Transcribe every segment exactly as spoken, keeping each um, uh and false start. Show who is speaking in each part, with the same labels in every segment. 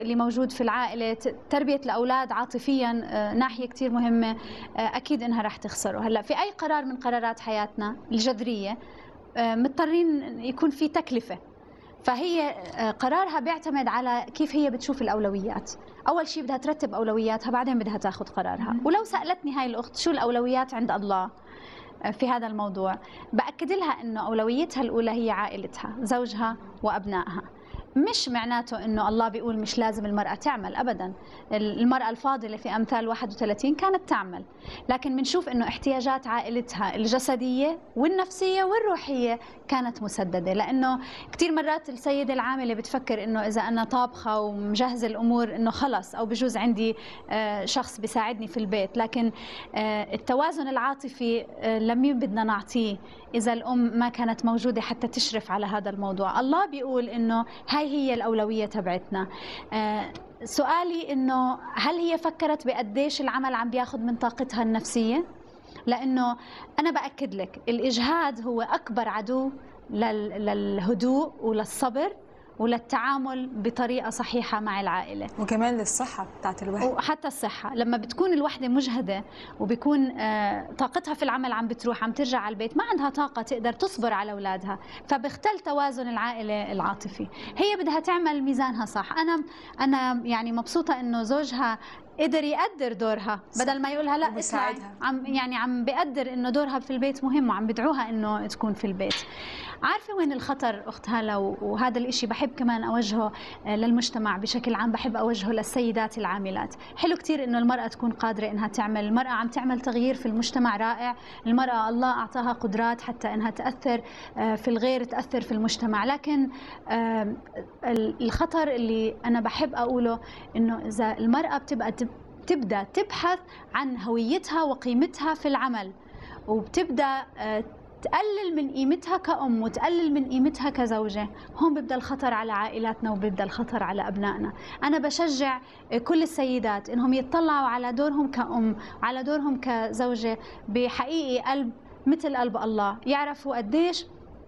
Speaker 1: اللي موجود في العائلة، تربية الأولاد عاطفياً ناحية كتير مهمة، أكيد إنها رح تخسره. هلأ في أي قرار من قرارات حياتنا الجذرية مضطرين يكون في تكلفة، فهي قرارها بيعتمد على كيف هي بتشوف الأولويات. أول شيء بدها ترتب أولوياتها، بعدين بدها تاخذ قرارها. ولو سألتني هاي الأخت شو الأولويات عند الله في هذا الموضوع، بأكد لها إنه أولويتها الأولى هي عائلتها، زوجها وأبنائها. مش معناته إنه الله بيقول مش لازم المرأة تعمل أبداً. المرأة الفاضلة في أمثال واحد وثلاثين كانت تعمل، لكن بنشوف إنه احتياجات عائلتها الجسدية والنفسية والروحية كانت مسددة. لأنه كثير مرات السيدة العاملة بتفكر إنه إذا أنا طابخة ومجهزة الأمور إنه خلص، أو بجوز عندي شخص بيساعدني في البيت، لكن التوازن العاطفي لمين بدنا نعطيه إذا الأم ما كانت موجودة حتى تشرف على هذا الموضوع؟ الله بيقول إنه هاي هي الأولوية تبعتنا. آه سؤالي إنه هل هي فكرت بقديش العمل عم بياخد من طاقتها النفسية؟ لأنه أنا بأكد لك الإجهاد هو أكبر عدو للهدوء وللصبر وللتعامل بطريقة صحيحة مع العائلة،
Speaker 2: وكمان للصحة بتاعت الوحدة.
Speaker 1: وحتى الصحة، لما بتكون الوحدة مجهدة وبيكون طاقتها في العمل عم بتروح، عم ترجع على البيت ما عندها طاقة تقدر تصبر على أولادها، فبختل توازن العائلة العاطفي. هي بدها تعمل ميزانها صح. أنا أنا يعني مبسوطة إنه زوجها قدر يقدر دورها، بدل ما يقولها لا اطلعي، عم يعني عم بقدر انه دورها في البيت مهم وعم بدعوها انه تكون في البيت. عارفه وين الخطر اخت هلا؟ وهذا الاشي بحب كمان اوجهه للمجتمع بشكل عام، بحب اوجهه للسيدات العاملات. حلو كثير انه المراه تكون قادره انها تعمل، المراه عم تعمل تغيير في المجتمع رائع، المراه الله اعطاها قدرات حتى انها تاثر في الغير، تاثر في المجتمع. لكن الخطر اللي انا بحب اقوله انه اذا المراه بتبقى تبدأ تبحث عن هويتها وقيمتها في العمل، وبتبدأ تقلل من قيمتها كأم وتقلل من قيمتها كزوجة، هون بيبدأ الخطر على عائلاتنا وبيبدأ الخطر على أبنائنا. أنا بشجع كل السيدات إنهم يتطلعوا على دورهم كأم، على دورهم كزوجة بحقيقي قلب مثل قلب الله، يعرفوا قديش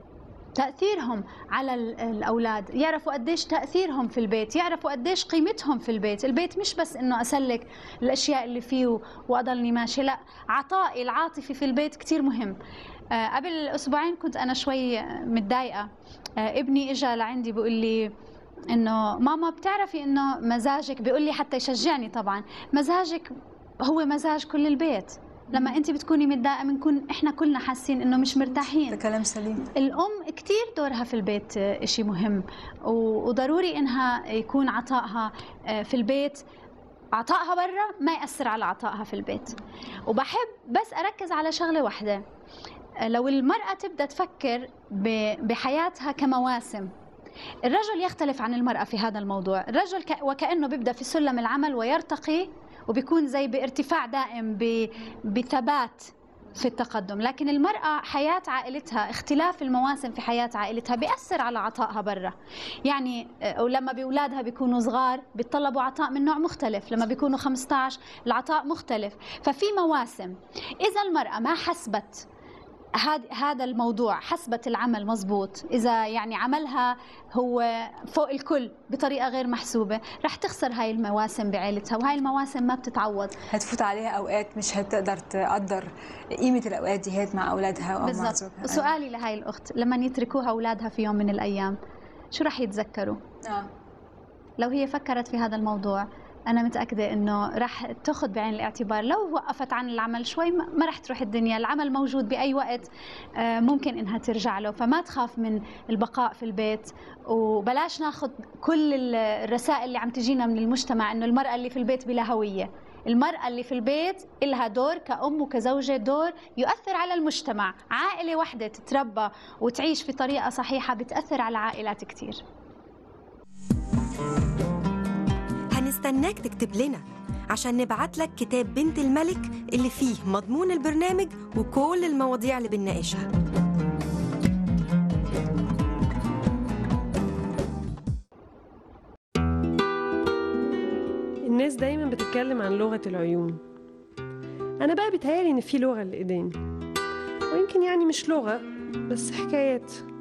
Speaker 1: تأثيرهم على الأولاد، يعرفوا قديش تأثيرهم في البيت، يعرفوا قديش قيمتهم في البيت. البيت مش بس إنه أسلك الأشياء اللي فيه وأضلني ماشي، لا، عطائي العاطفي في البيت كتير مهم. آه قبل أسبوعين كنت أنا شوي متضايقة، آه ابني إجا لعندي بيقول لي إنه ماما بتعرفي إنه مزاجك، بيقول لي حتى يشجعني طبعا، مزاجك هو مزاج كل البيت. لما انت بتكوني متضايقه بنكون احنا كلنا حاسين انه مش مرتاحين.
Speaker 2: ده كلام سليم.
Speaker 1: الام كثير دورها في البيت شيء مهم، وضروري انها يكون عطائها في البيت، عطائها برا ما ياثر على عطائها في البيت. وبحب بس اركز على شغله واحده، لو المراه تبدا تفكر بحياتها كمواسم، الرجل يختلف عن المراه في هذا الموضوع. الرجل وكانه بيبدا في سلم العمل ويرتقي وبيكون زي بارتفاع دائم بثبات في التقدم، لكن المرأة حياة عائلتها، اختلاف المواسم في حياة عائلتها بيأثر على عطائها برا. يعني ولما بأولادها بيكونوا صغار بيتطلبوا عطاء من نوع مختلف، لما بيكونوا خمسة عشر العطاء مختلف، ففي مواسم. إذا المرأة ما حسبت هذا الموضوع، حسبت العمل مزبوط، إذا يعني عملها هو فوق الكل بطريقة غير محسوبة، رح تخسر هاي المواسم بعائلتها، وهاي المواسم ما بتتعوض.
Speaker 2: هتفوت عليها أوقات مش هتقدر تقدر قيمة الأوقات دي هيت مع أولادها أو مع زوجها.
Speaker 1: سؤالي لهاي الأخت، لما يتركوها أولادها في يوم من الأيام شو رح يتذكروا؟
Speaker 2: آه.
Speaker 1: لو هي فكرت في هذا الموضوع أنا متأكدة إنه راح تأخذ بعين الاعتبار، لو وقفت عن العمل شوي ما راح تروح الدنيا، العمل موجود بأي وقت ممكن إنها ترجع له، فما تخاف من البقاء في البيت. وبلاش ناخذ كل الرسائل اللي عم تجينا من المجتمع إنه المرأة اللي في البيت بلا هوية. المرأة اللي في البيت إلها دور كأم وكزوجة، دور يؤثر على المجتمع. عائلة واحدة تتربى وتعيش في طريقة صحيحة بتأثر على عائلات كتير.
Speaker 3: هنستناك تكتب لنا عشان نبعت لك كتاب بنت الملك اللي فيه مضمون البرنامج وكل المواضيع اللي بنناقشها.
Speaker 4: الناس دايما بتتكلم عن لغة العيون، أنا بقى بتهيالي إن في لغة للإيدين، ويمكن يعني مش لغة بس حكايات.